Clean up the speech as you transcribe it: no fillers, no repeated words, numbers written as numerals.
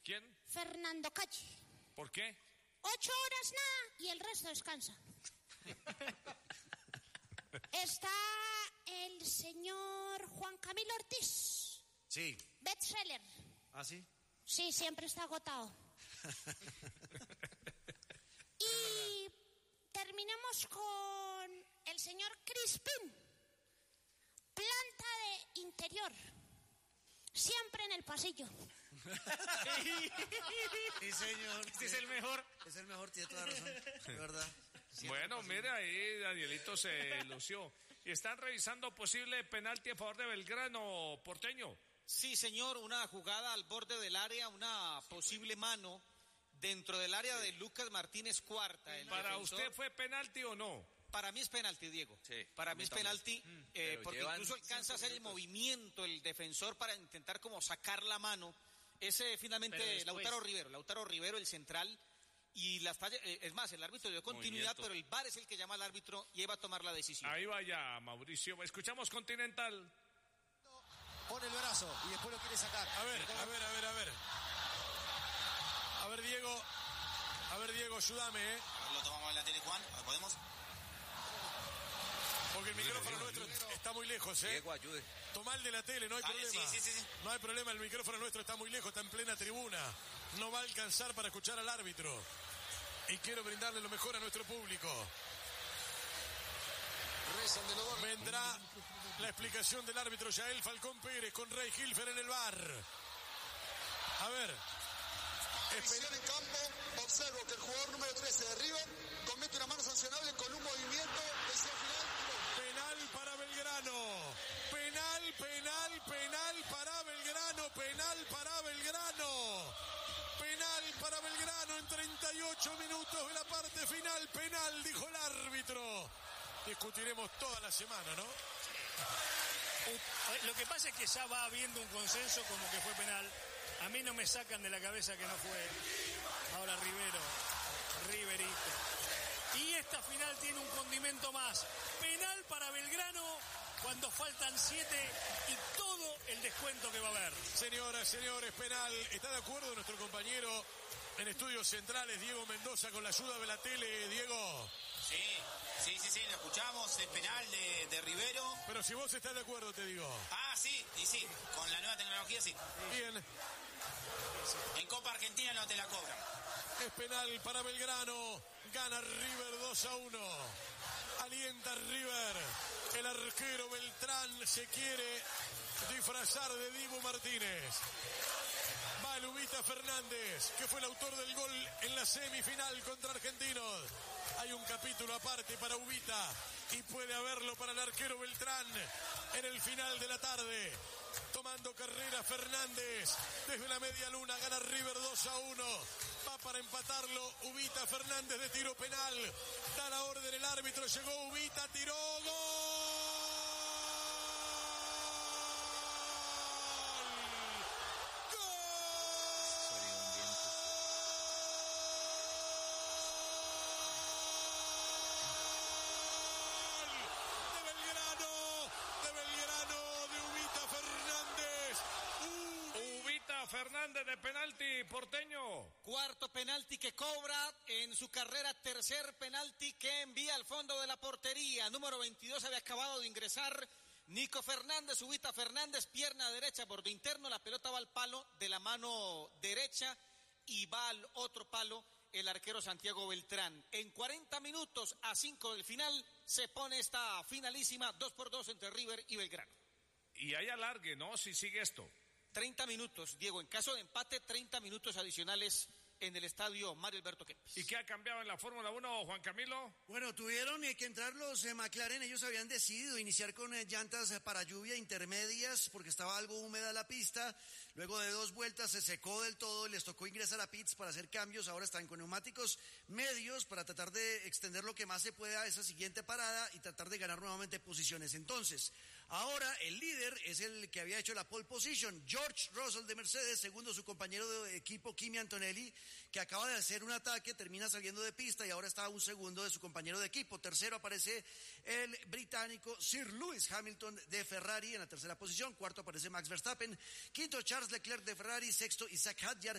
¿Quién? Fernando Calle. ¿Por qué? 8 horas nada y el resto descansa. Está el señor Juan Camilo Ortiz. Sí. Bestseller. ¿Ah, sí? Sí, siempre está agotado. Y terminamos con el señor Crispín. Planta de interior. Siempre en el pasillo. Sí, señor. Este es el mejor. Es el mejor, tiene toda razón. De verdad. Bueno, mire ahí, Danielito se lució. Y están revisando posible penalti a favor de Belgrano, porteño. Sí, señor, una jugada al borde del área, una posible mano dentro del área de Lucas Martínez Cuarta. ¿Para usted fue penalti o no? Para mí es penalti, Diego. Sí, para mí es penalti, porque incluso alcanza a hacer el minutos. Movimiento el defensor para intentar como sacar la mano. Ese finalmente Lautaro Rivero, el central. Y las fallas, es más, el árbitro dio continuidad, pero el VAR es el que llama al árbitro y ahí va a tomar la decisión. Ahí vaya, Mauricio. Escuchamos Continental. Pone el brazo y después lo quiere sacar. A ver. A ver, Diego, ayúdame, Lo tomamos en la tele, Juan. ¿Podemos? Porque el micrófono nuestro está muy lejos, Diego, ayude. Tomá el de la tele, no hay problema. Sí. No hay problema, el micrófono nuestro está muy lejos, está en plena tribuna. No va a alcanzar para escuchar al árbitro. Y quiero brindarle lo mejor a nuestro público. Vendrá la explicación del árbitro Yael Falcón Pérez con Rey Hilfer en el VAR. A ver. Visión en campo, observo que el jugador número 13 de River comete una mano sancionable con un movimiento hacia el final. Penal para Belgrano. Penal para Belgrano. Penal para Belgrano en 38 minutos de la parte final. Penal, dijo el árbitro. Discutiremos toda la semana, ¿no? Lo que pasa es que ya va habiendo un consenso como que fue penal. A mí no me sacan de la cabeza que no fue. Ahora Riverito. Y esta final tiene un condimento más. Penal para Belgrano cuando faltan 7 y todo el descuento que va a haber. Señoras, señores, penal. ¿Está de acuerdo nuestro compañero en Estudios Centrales, Diego Mendoza, con la ayuda de la tele, Diego? Sí, lo escuchamos, es penal de Rivero. Pero si vos estás de acuerdo, te digo. Ah, sí, con la nueva tecnología sí. Bien. En Copa Argentina no te la cobran. Es penal para Belgrano. Gana River 2-1. Alienta River. El arquero Beltrán se quiere disfrazar de Dibu Martínez. Va el Ubita Fernández, que fue el autor del gol en la semifinal contra Argentinos. Hay un capítulo aparte para Ubita y puede haberlo para el arquero Beltrán en el final de la tarde. Tomando carrera Fernández desde la media luna, gana River 2-1. Va para empatarlo Ubita Fernández de tiro penal. Da la orden el árbitro, llegó Ubita, tiró, ¡gol! Fernández de penalti, porteño. Cuarto penalti que cobra en su carrera, tercer penalti que envía al fondo de la portería. Número 22 había acabado de ingresar Nico Fernández, Ubita Fernández, pierna derecha, borde interno, la pelota va al palo de la mano derecha y va al otro palo el arquero Santiago Beltrán. En 40 minutos a 5 del final se pone esta finalísima 2-2 entre River y Belgrano. Y hay alargue, ¿no? Si sigue esto. 30 minutos, Diego, en caso de empate, 30 minutos adicionales en el estadio Mario Alberto Kempes. ¿Y qué ha cambiado en la Fórmula 1, Juan Camilo? Bueno, tuvieron que entrar los McLaren. Ellos habían decidido iniciar con llantas para lluvia intermedias porque estaba algo húmeda la pista. Luego de 2 vueltas se secó del todo y les tocó ingresar a pits para hacer cambios. Ahora están con neumáticos medios para tratar de extender lo que más se pueda a esa siguiente parada y tratar de ganar nuevamente posiciones. Entonces, ahora el líder es el que había hecho la pole position, George Russell de Mercedes, segundo su compañero de equipo Kimi Antonelli, que acaba de hacer un ataque, termina saliendo de pista y ahora está a un segundo de su compañero de equipo. Tercero aparece el británico Sir Lewis Hamilton de Ferrari en la tercera posición. Cuarto aparece Max Verstappen. Quinto Charles Leclerc de Ferrari. Sexto Isaac Hadjar